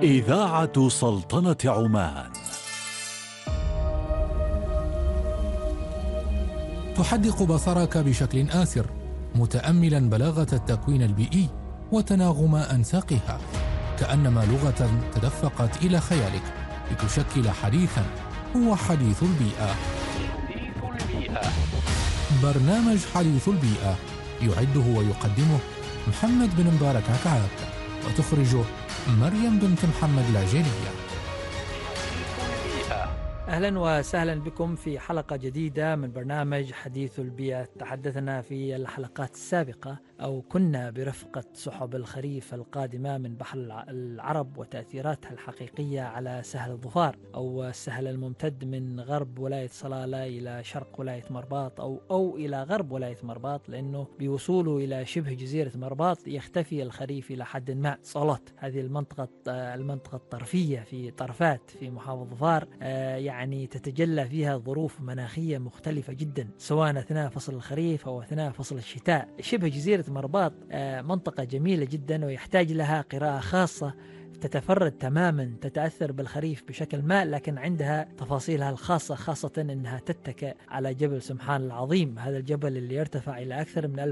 إذاعة سلطنة عمان تحدق بصرك بشكل آسر، متأملا بلاغة التكوين البيئي وتناغم أنساقها، كأنما لغة تدفقت إلى خيالك لتشكل حديثا هو حديث البيئة. برنامج حديث البيئة يعده ويقدمه محمد بن مبارك عكعاك، وتخرجه مريم بنت محمد العجيرية. أهلا وسهلا بكم في حلقة جديدة من برنامج حديث البيئة. تحدثنا في الحلقات السابقة أو كنا برفقة سحب الخريف القادمة من بحر العرب وتأثيراتها الحقيقية على سهل الظفار، أو السهل الممتد من غرب ولاية صلالة إلى شرق ولاية مرباط أو إلى غرب ولاية مرباط، لأنه بوصوله إلى شبه جزيرة مرباط يختفي الخريف إلى حد ما. صالات هذه المنطقة الطرفية في طرفات في محافظة ظفار، يعني تتجلى فيها ظروف مناخية مختلفة جدا، سواء أثناء فصل الخريف أو أثناء فصل الشتاء. شبه جزيرة مرباط منطقة جميلة جدا ويحتاج لها قراءة خاصة تتفرد تماما، تتأثر بالخريف بشكل ما، لكن عندها تفاصيلها الخاصة، خاصة أنها تتكئ على جبل سمحان العظيم. هذا الجبل اللي يرتفع إلى أكثر من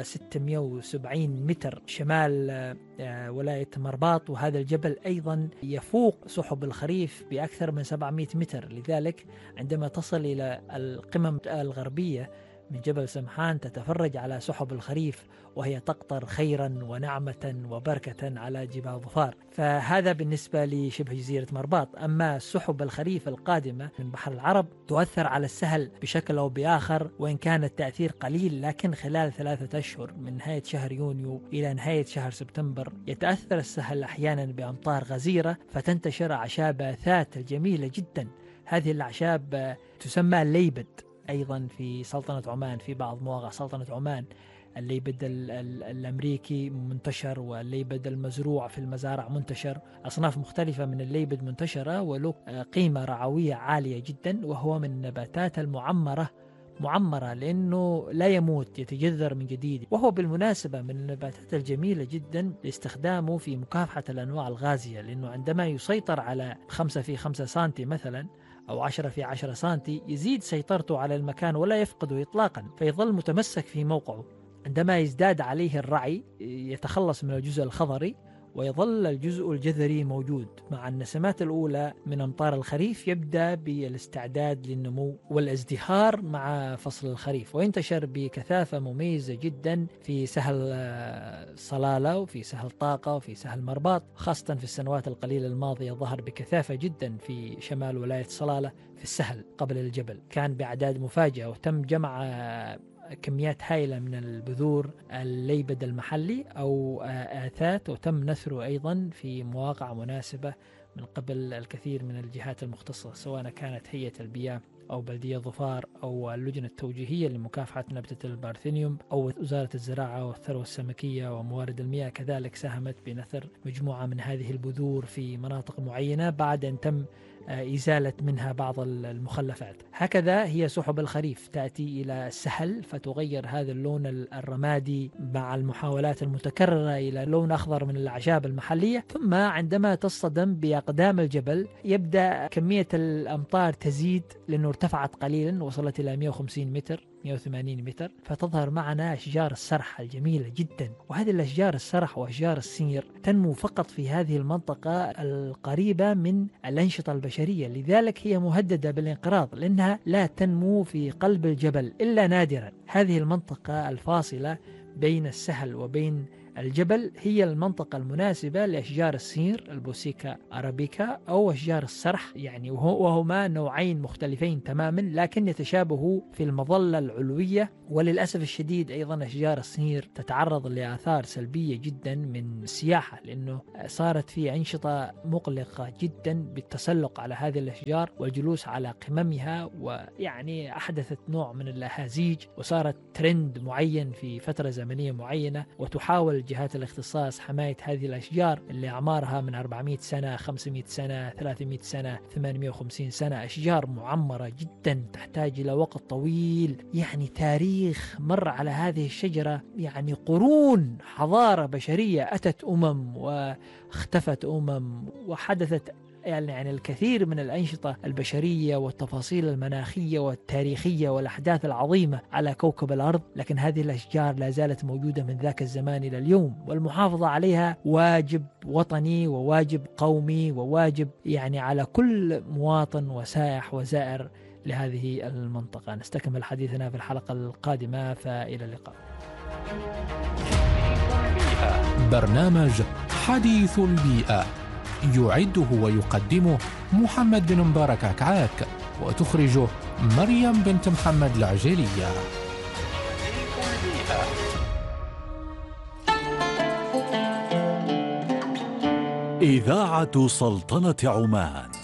1670 متر شمال ولاية مرباط، وهذا الجبل أيضا يفوق سحب الخريف بأكثر من 700 متر. لذلك عندما تصل إلى القمم الغربية من جبل سمحان تتفرج على سحب الخريف وهي تقطر خيرا ونعمة وبركة على جبال ظفار. فهذا بالنسبة لشبه جزيرة مرباط. أما سحب الخريف القادمة من بحر العرب تؤثر على السهل بشكل أو بآخر، وإن كان التأثير قليل، لكن خلال 3 أشهر من نهاية شهر يونيو إلى نهاية شهر سبتمبر يتأثر السهل أحيانا بأمطار غزيرة، فتنتشر أعشاب آثات الجميلة جدا. هذه الأعشاب تسمى الليبد أيضا في سلطنة عمان، في بعض مواقع سلطنة عمان الليبد الأمريكي منتشر، والليبد المزروع في المزارع منتشر. أصناف مختلفة من الليبد منتشرة وله قيمة رعوية عالية جدا، وهو من النباتات معمرة لأنه لا يموت، يتجذر من جديد، وهو بالمناسبة من النباتات الجميلة جدا لاستخدامه في مكافحة الأنواع الغازية، لأنه عندما يسيطر على 5 في 5 سنتي مثلا أو 10 في 10 سنتي يزيد سيطرته على المكان ولا يفقده إطلاقا، فيظل متمسك في موقعه. عندما يزداد عليه الرعي يتخلص من الجزء الخضري ويظل الجزء الجذري موجود. مع النسمات الأولى من أمطار الخريف يبدأ بالاستعداد للنمو والازدهار مع فصل الخريف، وينتشر بكثافة مميزة جدا في سهل صلالة وفي سهل طاقة وفي سهل مرباط، خاصة في السنوات القليلة الماضية ظهر بكثافة جدا في شمال ولاية صلالة في السهل قبل الجبل، كان بأعداد مفاجئة، وتم جمع كميات هائلة من البذور الليبد المحلي أو آثات، وتم نثره أيضا في مواقع مناسبة من قبل الكثير من الجهات المختصة، سواء كانت هيئة البيئة أو بلدية ظفار أو اللجنة التوجيهية لمكافحة نبتة البارثينيوم أو وزارة الزراعة والثروة السمكية وموارد المياه، كذلك ساهمت بنثر مجموعة من هذه البذور في مناطق معينة بعد أن تم إزالة منها بعض المخلفات. هكذا هي سحب الخريف تأتي إلى السهل فتغير هذا اللون الرمادي مع المحاولات المتكررة إلى لون أخضر من الأعشاب المحلية، ثم عندما تصطدم بأقدام الجبل يبدأ كمية الأمطار تزيد لأنه ارتفعت قليلا، وصلت إلى 150 متر 180 متر، فتظهر معنا أشجار السرح الجميلة جدا. وهذه الأشجار السرح وأشجار السير تنمو فقط في هذه المنطقة القريبة من الأنشطة البشرية، لذلك هي مهددة بالانقراض لأنها لا تنمو في قلب الجبل إلا نادرا. هذه المنطقة الفاصلة بين السهل وبين الجبل هي المنطقة المناسبة لأشجار السير البوسيكا أرابيكا أو أشجار السرح، يعني وهما نوعين مختلفين تماما لكن يتشابهوا في المظلة العلوية. وللأسف الشديد أيضا أشجار السير تتعرض لآثار سلبية جدا من السياحة، لأنه صارت في أنشطة مقلقة جدا بالتسلق على هذه الأشجار والجلوس على قممها، ويعني أحدثت نوع من الأهازيج وصارت ترند معين في فترة زمنية معينة، وتحاول جهات الاختصاص حماية هذه الأشجار اللي أعمارها من 400 سنة، 500 سنة، 300 سنة، 850 سنة، أشجار معمرة جدا تحتاج إلى وقت طويل، يعني تاريخ مر على هذه الشجرة، يعني قرون حضارة بشرية، أتت واختفت وحدثت يعني الكثير من الأنشطة البشرية والتفاصيل المناخية والتاريخية والأحداث العظيمة على كوكب الأرض، لكن هذه الأشجار لا زالت موجودة من ذاك الزمان إلى اليوم، والمحافظة عليها واجب وطني وواجب قومي وواجب يعني على كل مواطن وسائح وزائر لهذه المنطقة. نستكمل حديثنا في الحلقة القادمة، فإلى اللقاء. برنامج حديث البيئة يعده ويقدمه محمد بن مبارك عكعاك، وتخرجه مريم بنت محمد العجيلية. إذاعة سلطنة عمان.